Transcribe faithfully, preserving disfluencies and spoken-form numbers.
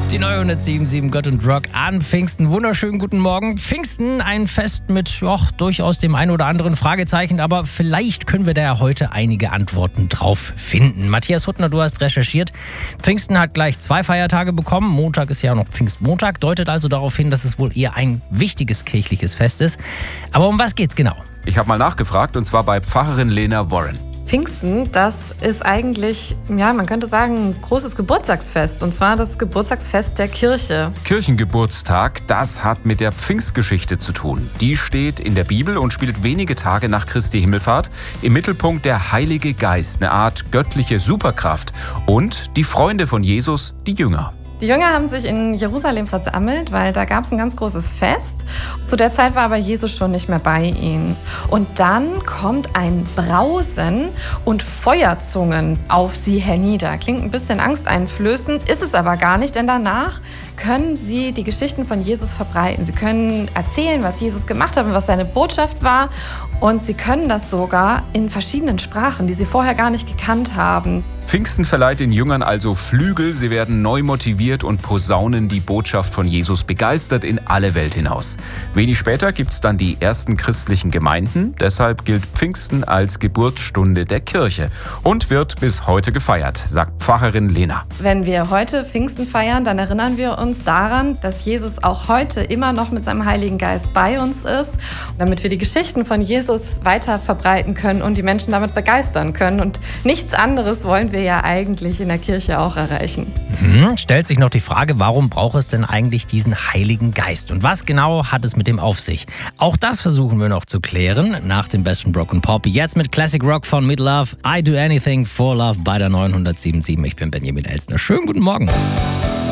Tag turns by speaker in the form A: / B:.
A: Die neunhundertsieben Gott und Rock an Pfingsten. Wunderschönen guten Morgen. Pfingsten, ein Fest mit ja, durchaus dem ein oder anderen Fragezeichen, aber vielleicht können wir da ja heute einige Antworten drauf finden. Matthias Huttner, du hast recherchiert. Pfingsten hat gleich zwei Feiertage bekommen. Montag ist ja noch Pfingstmontag, deutet also darauf hin, dass es wohl eher ein wichtiges kirchliches Fest ist. Aber um was geht's genau?
B: Ich habe mal nachgefragt, und zwar bei Pfarrerin Lena Warren.
C: Pfingsten, das ist eigentlich, ja, man könnte sagen, ein großes Geburtstagsfest. Und zwar das Geburtstagsfest der Kirche.
B: Kirchengeburtstag, das hat mit der Pfingstgeschichte zu tun. Die steht in der Bibel und spielt wenige Tage nach Christi Himmelfahrt. Im Mittelpunkt der Heilige Geist, eine Art göttliche Superkraft. Und die Freunde von Jesus, die Jünger.
C: Die Jünger haben sich in Jerusalem versammelt, weil da gab es ein ganz großes Fest. Zu der Zeit war aber Jesus schon nicht mehr bei ihnen. Und dann kommt ein Brausen und Feuerzungen auf sie hernieder. Klingt ein bisschen angsteinflößend, ist es aber gar nicht, denn danach können sie die Geschichten von Jesus verbreiten. Sie können erzählen, was Jesus gemacht hat und was seine Botschaft war. Und sie können das sogar in verschiedenen Sprachen, die sie vorher gar nicht gekannt haben.
B: Pfingsten verleiht den Jüngern also Flügel, sie werden neu motiviert und posaunen die Botschaft von Jesus begeistert in alle Welt hinaus. Wenig später gibt es dann die ersten christlichen Gemeinden, deshalb gilt Pfingsten als Geburtsstunde der Kirche und wird bis heute gefeiert, sagt Pfarrerin Lena.
C: Wenn wir heute Pfingsten feiern, dann erinnern wir uns daran, dass Jesus auch heute immer noch mit seinem Heiligen Geist bei uns ist, damit wir die Geschichten von Jesus weiter verbreiten können und die Menschen damit begeistern können. Und nichts anderes wollen wir ja eigentlich in der Kirche auch erreichen.
A: Mhm. Stellt sich noch die Frage, warum braucht es denn eigentlich diesen Heiligen Geist? Und was genau hat es mit dem auf sich? Auch das versuchen wir noch zu klären nach dem besten Broken Pop. Jetzt mit Classic Rock von Meat Loaf. I Do Anything for Love bei der neunhundertsieben Komma sieben. Ich bin Benjamin Elsner. Schönen guten Morgen.